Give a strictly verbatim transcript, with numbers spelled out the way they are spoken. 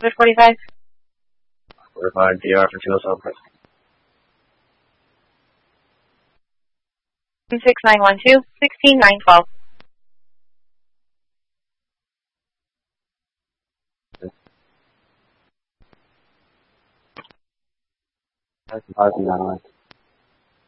forty-five. forty-five D R for fuel cell press. six nine one two, sixteen nine twelve. That's five nine.